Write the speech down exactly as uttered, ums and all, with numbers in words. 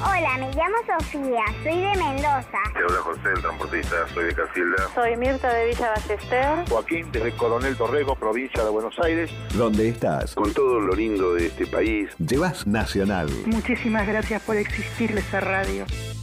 Hola, me llamo Sofía, soy de Mendoza. Te habla José, el transportista, soy de Casilda. Soy Mirta de Villa Ballester. Joaquín, desde Coronel Dorrego, provincia de Buenos Aires. ¿Dónde estás? Con todo lo lindo de este país. Llevas Nacional. Muchísimas gracias por existir esa radio.